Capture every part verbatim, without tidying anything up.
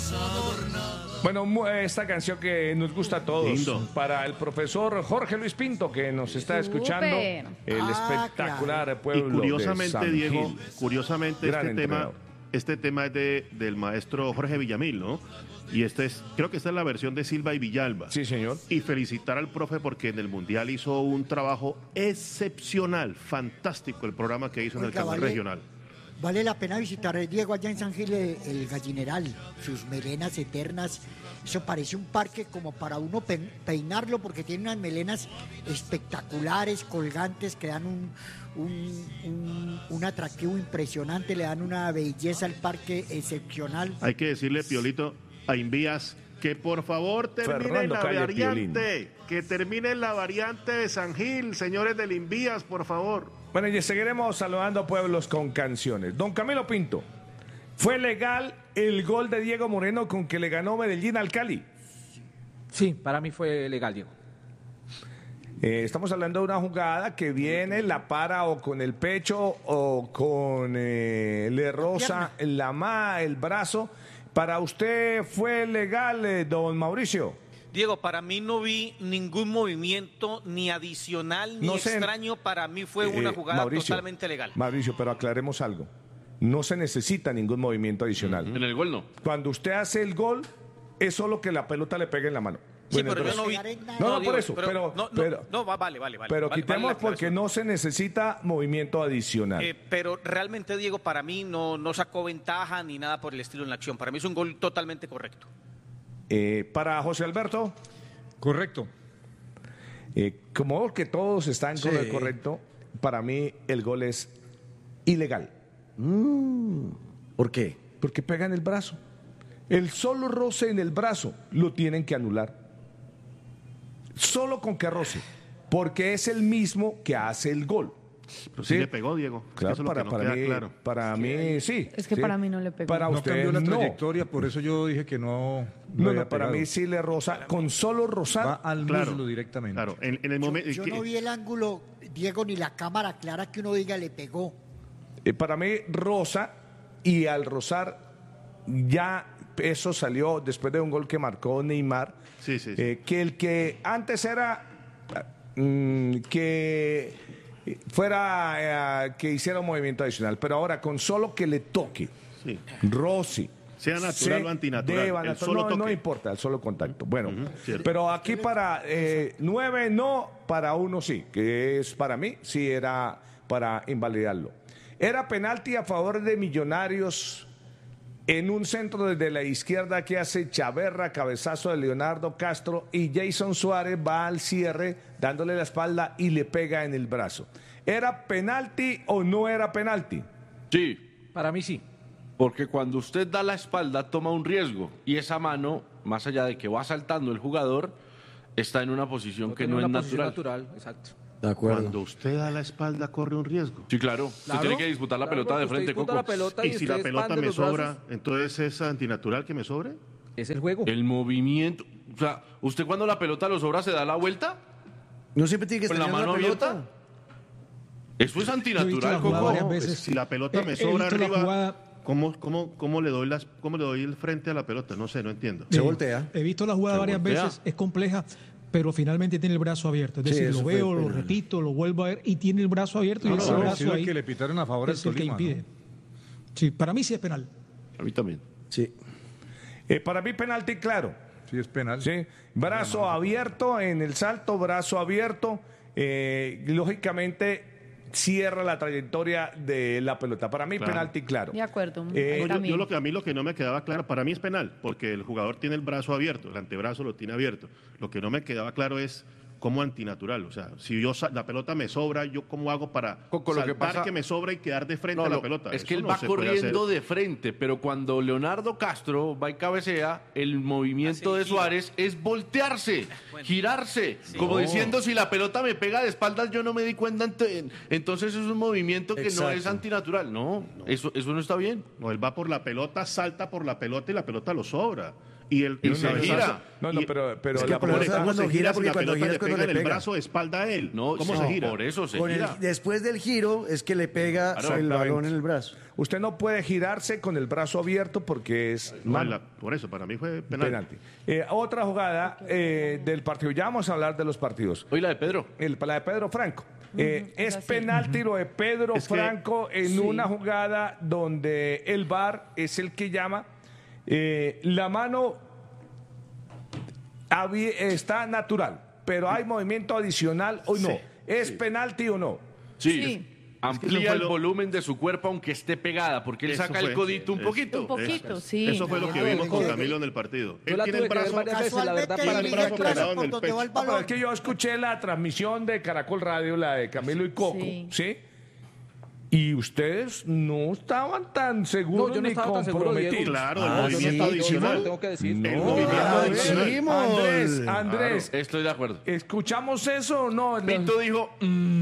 Bueno, esta canción que nos gusta a todos. Lindo. Para el profesor Jorge Luis Pinto, que nos está escuchando. El Ah, espectacular claro. pueblo Y curiosamente, de San Diego, Gil. curiosamente Gran este tema, entrenador. este tema es de, del maestro Jorge Villamil, ¿no? Y este es, creo que esta es la versión de Silva y Villalba. Sí, señor. Y felicitar al profe porque en el Mundial hizo un trabajo excepcional, fantástico el programa que hizo en el Oiga, canal vale. regional. Vale la pena visitar el Diego allá en San Gil, el, el Gallineral, sus melenas eternas. Eso parece un parque como para uno pe- peinarlo porque tiene unas melenas espectaculares, colgantes, que dan un, un, un, un atractivo impresionante, le dan una belleza al parque excepcional. Hay que decirle, Piolito, a Invías que por favor termine Fernando la Calle variante, que termine la variante de San Gil, señores del Invías, por favor. Bueno, y seguiremos saludando a pueblos con canciones. Don Camilo Pinto, ¿fue legal el gol de Diego Moreno con que le ganó Medellín al Cali? Sí, para mí fue legal, Diego. Eh, estamos hablando de una jugada que viene, la para o con el pecho o con eh, le roza la ma, el brazo. ¿Para usted fue legal, eh, don Mauricio? Diego, para mí no vi ningún movimiento ni adicional ni No sé, extraño. Para mí fue una Eh, jugada Mauricio, totalmente legal. Mauricio, pero aclaremos algo. No se necesita ningún movimiento adicional. En el gol no. Cuando usted hace el gol, es solo que la pelota le pegue en la mano. Sí, Bueno, pero yo entonces- no vi. No, no, Digo, por eso, pero- no, no, pero- no, va, vale, vale, vale. Pero vale, quitemos vale la porque aclaración. no se necesita movimiento adicional. Eh, pero realmente, Diego, para mí no, no sacó ventaja ni nada por el estilo en la acción. Para mí es un gol totalmente correcto. Eh, para José Alberto, Correcto. eh, como que todos están con Sí. el correcto, para mí el gol es ilegal. ¿Por qué? Porque pega en el brazo. El solo roce en el brazo lo tienen que anular. Solo con que roce. Porque es el mismo que hace el gol. Pero sí ¿Sí? le pegó, Diego. Claro, Eso es lo para, que no para queda mí, claro. para mí sí. Es que sí. para mí no le pegó. Para No usted cambió la no. trayectoria, por eso yo dije que no. No, había no, para pegado. mí sí le roza. Con solo Va rozar. al Claro, muslo directamente. Claro, en, en el Yo, momento. yo no vi el ángulo, Diego, ni la cámara clara que uno diga le pegó. eh, para mí roza. Y al rozar, ya eso salió después de un gol que marcó Neymar. Sí, sí, sí. eh, que el que antes era. mm, que fuera. eh, que hiciera un movimiento adicional. Pero ahora, con solo que le toque. Sí. Rossi. Sea natural se o antinatural, deba el natu- solo no, no toque. importa, el solo contacto. Bueno, cierto. pero aquí para eh, nueve no, para uno sí, que es para mí, sí era para invalidarlo. Era penalti a favor de Millonarios en un centro desde la izquierda que hace Chaverra, cabezazo de Leonardo Castro y Jason Suárez va al cierre dándole la espalda y le pega en el brazo. ¿Era penalti o no era penalti? Sí, Para mí sí. porque cuando usted da la espalda toma un riesgo y esa mano, más allá de que va saltando el jugador, está en una posición que Tiene no es una posición natural. natural, exacto. De acuerdo. Cuando usted da la espalda, corre un riesgo. Sí, claro. Usted Claro, tiene que disputar la claro, pelota de porque usted frente, disputa Coco. la pelota Y si la usted pelota expande me los sobra, brazos. entonces es antinatural que me sobre. Es el juego. El movimiento. O sea, ¿usted cuando la pelota lo sobra se da la vuelta? No siempre tiene que ¿Con estar la mano abierta? Eso es Yo he visto antinatural, la jugada Coco. varias No, veces. pues, si la pelota He- me he sobra visto la arriba, jugada- ¿cómo, cómo, cómo, le doy las, ¿cómo le doy el frente a la pelota? No sé, no entiendo. Se Eh, voltea. He visto la jugada Se varias voltea. veces, es compleja, pero finalmente tiene el brazo abierto. Es Sí, decir, eso lo fue veo, lo penal. repito, lo vuelvo a ver y tiene el brazo abierto y No, ese no, brazo parecido al ahí que le pitaron a favor es del el que Tolima, ¿no? impide. Sí, para mí sí es penal. A mí también. Sí. Eh, para mí penalti claro. Sí, es penal. Sí, brazo abierto en el salto, brazo abierto, eh, lógicamente cierra la trayectoria de la pelota. Para mí Claro. penalti claro. De acuerdo. Eh, Ahí No, yo, también. yo lo que a mí lo que no me quedaba claro, para mí es penal, porque el jugador tiene el brazo abierto, el antebrazo lo tiene abierto. Lo que no me quedaba claro es cómo antinatural. O sea, si yo sa- la pelota me sobra, ¿yo cómo hago para Coco, lo que saltar pasa- que me sobra y quedar de frente No, a la lo- pelota? es que Eso él no va se puede corriendo hacer. de frente, pero cuando Leonardo Castro va y cabecea, el movimiento Así, de gira. Suárez es voltearse, Bueno. girarse, como No. diciendo si la pelota me pega de espaldas yo no me di cuenta, ent- entonces es un movimiento que no Exacto. es antinatural. No, Eso, eso no está bien. No, él va por la pelota, salta por la pelota y la pelota lo sobra. Y el, Y el se cabezazo- gira. No, no, y- pero, pero Es que la el problema pelota- es cuando ¿cómo se gira, si porque la cuando pelota gira le es cuando cuando pega le en el pega. brazo de espalda a él. No, ¿Cómo no, se gira? por eso se Con el- gira. después del giro es que le pega Claro, el balón exactamente. en el brazo. Usted no puede girarse con el brazo abierto porque es No, mano. la- por eso, para mí fue penal. Penalti. Eh, otra jugada eh, del partido. Ya vamos a hablar de los partidos. Hoy la de Pedro. El, la de Pedro Franco. Eh, es esa sí. penalti lo de Pedro Es que- Franco en una jugada donde el V A R es el que llama. eh, la mano habi- está natural, pero hay movimiento adicional o no. Sí, ¿Es penalti o no? Sí. Sí. Amplía Es que eso fue el lo- volumen de su cuerpo aunque esté pegada, porque él Eso saca fue, el codito un sí, poquito. Un poquito, Eso- sí. Eso fue lo que no, vimos no, con no. Camilo en el partido. Yo Él la tiene tuve el que ver brazo, varias veces, la verdad, Casualmente para el mí dirige brazo el brazo pegado en por el donde pecho. va el No, pero balón. es que yo escuché la transmisión de Caracol Radio, la de Camilo y Coco, ¿sí? Sí. Y ustedes no estaban tan seguros No, yo no ni estaba tan seguro, Diego. comprometidos. Claro, el Ah, movimiento sí, Yo adicional. lo tengo que decir. No, El movimiento a ver, adicional. Andrés, Andrés, Estoy de acuerdo. ¿escuchamos eso o no? Pinto dijo,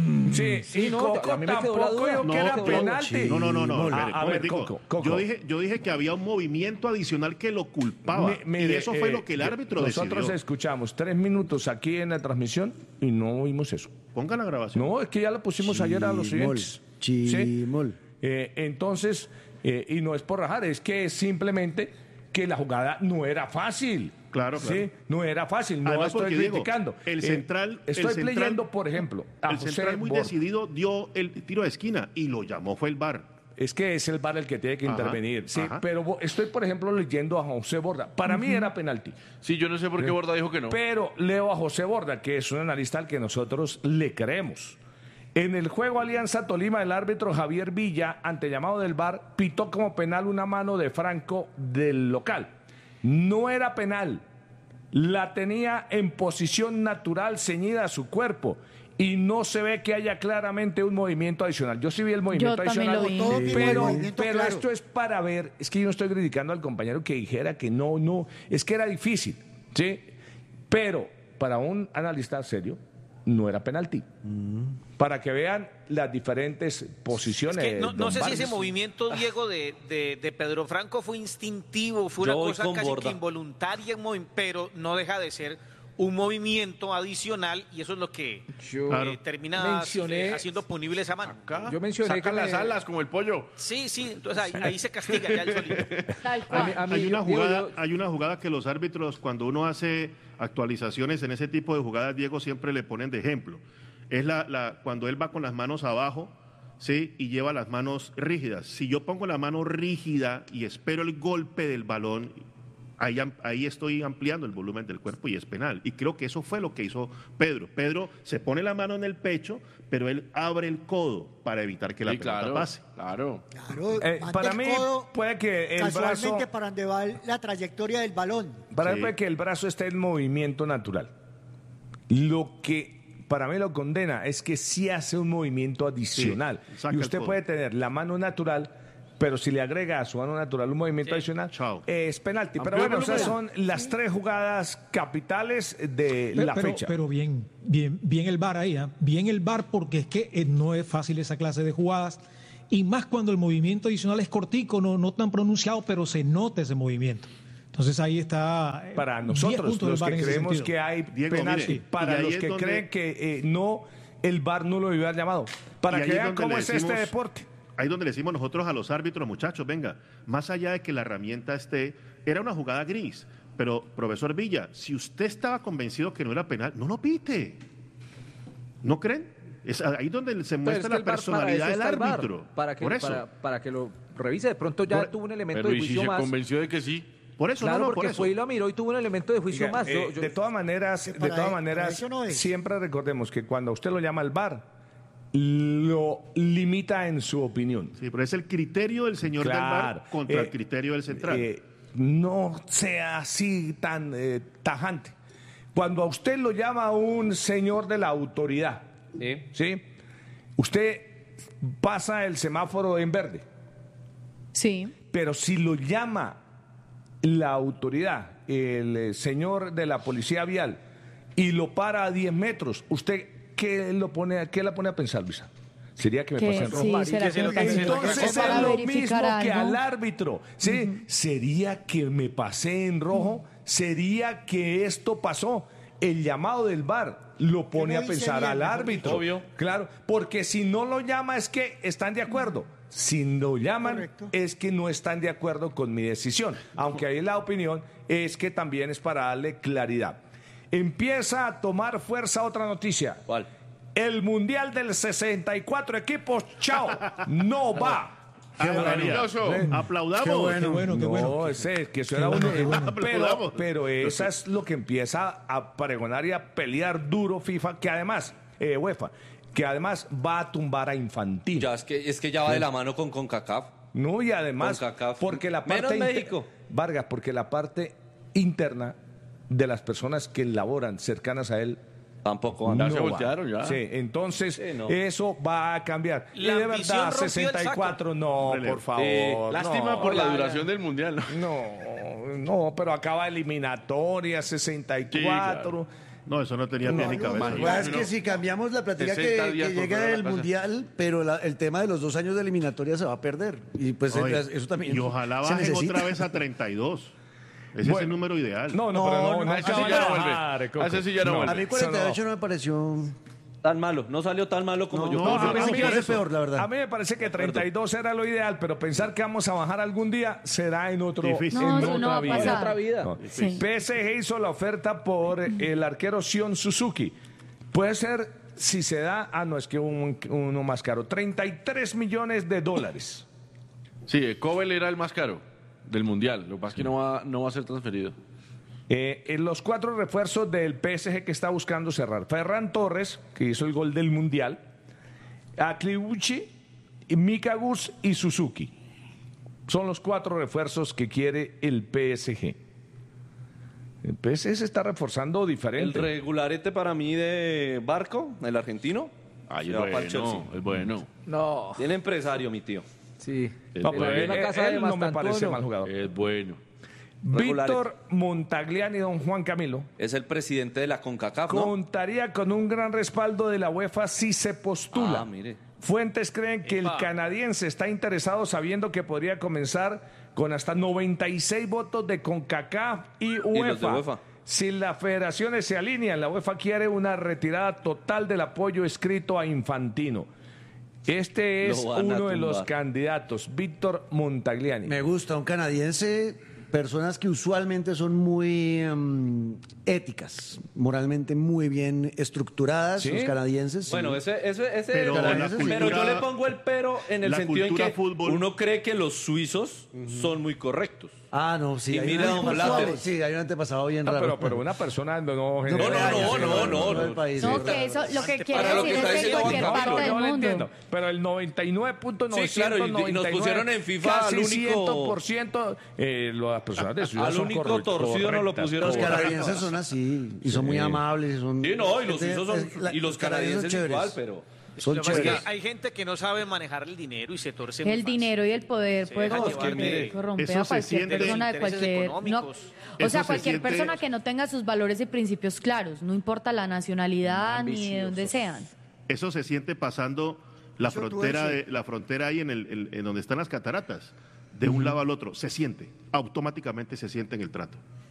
Sí, Sí, y no, Coco a mí me quedó la tampoco duda. dijo No, que era yo- penalti. No, no, no, no. Ah, espere, a un ver, momentico. Coco, Coco. Yo dije, yo dije que había un movimiento adicional que lo culpaba. Mi- mire, y eso fue eh, lo que el árbitro Nosotros decidió. escuchamos tres minutos aquí en la transmisión y no vimos eso. Pongan la grabación. No, es que ya lo pusimos ayer a los Chimol, siguientes. ¿Sí? chimol. Eh, entonces, eh, y no es por rajar, es que es simplemente que la jugada no era fácil. Claro, claro. Sí, no era fácil, no Además, estoy porque, Diego, criticando. el Eh, central- el estoy central- leyendo, por ejemplo, a El José central muy Borja. decidido dio el tiro de esquina y lo llamó fue el V A R. Es que es el V A R el que tiene que Ajá, intervenir. Sí, ajá. pero bo- estoy, por ejemplo, leyendo a José Borda. Para mí era penalti. sí, yo no sé por qué Borda dijo que no. Pero leo a José Borda, que es un analista al que nosotros le creemos. En el juego Alianza Tolima, el árbitro Javier Villa, ante llamado del V A R, pitó como penal una mano de Franco del local. No era penal. La tenía en posición natural ceñida a su cuerpo. Y no se ve que haya claramente un movimiento adicional. Yo sí vi el movimiento también adicional. lo vi. Todos vimos el Pero, movimiento pero claro. esto es para ver. Es que yo no estoy criticando al compañero que dijera que no, no. Es que era difícil. ¿Sí? Pero para un analista serio, no era penalti. Para que vean las diferentes Es posiciones. que no, no don sé si ese Vargas. movimiento, Diego, de, de, de Pedro Franco fue instintivo, fue Yo una voy cosa con casi Borda. que involuntaria, movi- pero no deja de ser un movimiento adicional y eso es lo que Yo eh, termina mencioné- eh, haciendo punible esa mano. Yo mencioné Saca que las me- alas como el pollo. Sí, sí, entonces ahí, ahí se castiga ya el solito. Tal A cual. mí- a mí- Hay una, Diego, jugada, yo- hay una jugada que los árbitros, cuando uno hace actualizaciones en ese tipo de jugadas, Diego, siempre le ponen de ejemplo. Es la, la, cuando él va con las manos abajo, ¿sí? Y lleva las manos rígidas. Si yo pongo la mano rígida y espero el golpe del balón, ahí, am- ahí estoy ampliando el volumen del cuerpo y es penal. Y creo que eso fue lo que hizo Pedro. Pedro se pone la mano en el pecho, pero él abre el codo para evitar que la Sí, pelota claro, pase. claro. Claro, Eh, manda para el mí codo puede que el casualmente brazo, para donde va el- la trayectoria del balón. para mí Sí. puede que el brazo esté en movimiento natural. Lo que para mí lo condena es que sí hace un movimiento adicional. Sí, saca y el usted codo. puede tener la mano natural, pero si le agrega a su mano natural un movimiento Sí. adicional, Chao. es penalti. Pero Amplio bueno, esas volumen. son las tres jugadas capitales de Pero, la pero- fecha. pero bien, bien, bien el V A R ahí, ¿ah? Bien el V A R porque es que eh, no es fácil esa clase de jugadas y más cuando el movimiento adicional es cortico, no, no tan pronunciado, pero se nota ese movimiento. Entonces ahí está. eh, Para diez nosotros, puntos del los V A R que en ese creemos sentido. que hay Diego, penalti, mire, para y ahí los es que donde- creen que eh, no, el V A R no lo hubiera llamado. Para Y que ahí es vean donde cómo le es este decimos- deporte. Ahí donde le decimos nosotros a los árbitros, muchachos, venga, más allá de que la herramienta esté, era una jugada gris, pero profesor Villa, si usted estaba convencido que no era penal, no lo pite. ¿No creen? Es ahí donde se Pero muestra es que la el V A R para personalidad eso del está el V A R, árbitro. Para que, Por eso. para, para que lo revise. De pronto ya Por- tuvo un elemento Pero de ¿y si juicio se más. convenció de que sí? Por eso, Claro, no, no, porque por eso. fue y lo miró y tuvo un elemento de juicio Oiga, más. eh, Yo- yo- de todas maneras, Que de para todas él- maneras, para eso no es. siempre recordemos que cuando usted lo llama al V A R, lo limita en su opinión. Sí, pero es el criterio del señor del V A Claro. R contra Eh, el criterio del central. eh, no sea así tan eh, tajante. Cuando a usted lo llama un señor de la autoridad, Sí. ¿sí? Usted pasa el semáforo en verde, Sí. pero si lo llama la autoridad, el eh, señor de la policía vial, y lo para a diez metros, ¿usted qué, lo pone, qué la pone a pensar, Luisa? Sería que me Que pasa en rojo. sí, será que me Entonces, pasé en rojo. Entonces Para es lo verificar mismo que algo. al árbitro. ¿Sí? Sería que me pasé en rojo, sería que esto pasó. el llamado del V A R lo pone no a hice pensar bien, al mejor árbitro. dicho. Obvio. Claro, porque si no lo llama es que están de acuerdo. Si lo llaman Correcto. es que no están de acuerdo con mi decisión. Aunque ahí la opinión es que también es para darle claridad. Empieza a tomar fuerza otra noticia. ¿Cuál? El Mundial del sesenta y cuatro equipos, chao, no va. Qué maravilloso. Aplaudamos. Qué bueno. Qué bueno, qué no, bueno. ese, que eso Qué era bueno, uno. qué bueno. Pero, Aplaudamos. pero esa es lo que empieza a pregonar y a pelear duro FIFA, que además, eh, UEFA, que además va a tumbar a Infantino. Ya, es que, es que ya va de la mano con CONCACAF. No, y además, CONCACAF. porque la parte Menos inter- México. Vargas, porque la parte interna de las personas que laboran cercanas a él Tampoco Ya anda. se va. voltearon, ya. Sí, entonces Sí, no. eso va a cambiar. La y de ambición verdad, rompió el sesenta y cuatro, no, Relevo. por favor. Sí, Lástima no, por la ya, duración del mundial, ¿no? No, no, pero acaba eliminatoria, sesenta y cuatro. No, eso no tenía pie ni cabeza. Lo que pasa es que si cambiamos la plática que, sesenta días que por llega fuera de la el casa. Mundial, pero la- el tema de los dos años de eliminatoria se va a perder. Y pues Oye, eso también y ojalá se bajen necesita. otra vez a treinta y dos. Ese es Bueno. el número ideal. No, no, No, pero no, no, no, ese acaba sí ya de no vuelve. bajar, Coco. Ese sí ya no vuelve. A mí eso cuarenta y ocho no. no me pareció... Tan malo, no salió tan malo como No, yo no, pensé. yo pensé que iba a ser peor, la verdad. A mí me parece que treinta y dos era lo ideal, pero pensar que vamos a bajar algún día será en otro Difícil. No, en eso no va a otra vida. pasar. otra vida. No. Sí. P S G hizo la oferta por el arquero Sion Suzuki. Puede ser, si se da, ah, no, es que un- uno más caro, treinta y tres millones de dólares. Sí, Kobel era el más caro del mundial. Lo que pasa es que no va, no va a ser transferido. Eh, en los cuatro refuerzos del P S G que está buscando cerrar. Ferran Torres, que hizo el gol del Mundial, Akliuchi, Mika Gus y Suzuki. Son los cuatro refuerzos que quiere el P S G. El P S G se está reforzando El diferente. regularete para mí de Barco, el argentino, Ay, se es va para el Chelsea. bueno, es bueno. No, Tiene empresario, mi tío. sí. No, pero Hay él, una casa él de no me Mastantuono. parece mal jugador. Es bueno. Víctor Montagliani y don Juan Camilo Es el presidente de la CONCACAF, ¿no? contaría con un gran respaldo de la UEFA si se postula. Ah, mire. Fuentes creen que el Epa. canadiense está interesado sabiendo que podría comenzar con hasta noventa y seis votos de CONCACAF y los de UEFA. UEFA. Si las federaciones se alinean, la UEFA quiere una retirada total del apoyo escrito a Infantino. Este es Lo van a uno de los tumbar. candidatos, Víctor Montagliani. Me gusta, un canadiense, personas que usualmente son muy em, éticas, moralmente muy bien estructuradas, ¿Sí? los canadienses. sí. Bueno, ese, ese, ese Pero pero, la pero cultura- yo le pongo el pero en el la sentido en cultura que fútbol- uno cree que los suizos son muy correctos. Ah, no, sí. Y hay mira, un don antepasado- Blatter. Sí, hay un antepasado bien Ah, raro. pero, pero una persona no, no, No, genera- no, no, no, no, del no. país, No, sí. que eso lo que quiere Para lo que decir está es que en diciendo cualquier Juan parte No, del yo lo mundo. entiendo, pero el noventa y nueve punto nueve Sí, claro, y- y nos pusieron en FIFA casi al único- cien por ciento eh, las personas de ciudad Al son único corre- torcido no lo correctas, pusieron. Los correctas. canadienses son así, y son muy amables. Y son, Sí, no, y los gente- suizos son, es- la- y los canadienses son chéveres. igual, pero... Son Lo que pasa es chéveres. que hay gente que no sabe manejar el dinero y se torce muy El fácil. dinero y el poder Se puede deja corromper, llevar de- corromper eso a se cualquier siente- persona de intereses cualquier no, económicos. o Eso sea se cualquier siente- persona que no tenga sus valores y principios claros, no importa la nacionalidad ni de dónde sean. Eso se siente pasando la Eso tú frontera, dices. de, la frontera ahí en, el, en, en donde están las cataratas, de un lado al otro. Se siente, automáticamente se siente en el trato.